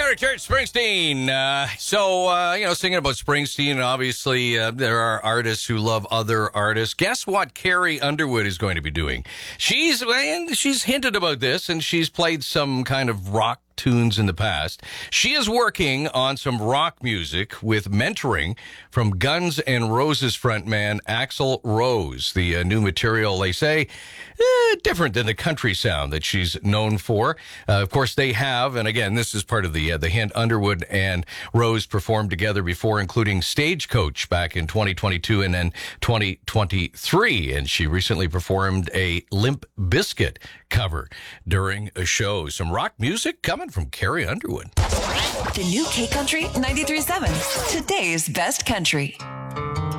Church Springsteen. Singing about Springsteen, obviously there are artists who love other artists. Guess what Carrie Underwood is going to be doing? She's hinted about this, and she's played some kind of rock tunes in the past. She is working on some rock music with mentoring from Guns N' Roses frontman Axl Rose. The new material, they say, different than the country sound that she's known for. Of course, they have, and again, this is part of the hint. Underwood and Rose performed together before, including Stagecoach back in 2022 and then 2023. And she recently performed a Limp Bizkit cover during a show. Some rock music coming from Carrie Underwood. The new K Country 93.7. Today's best country.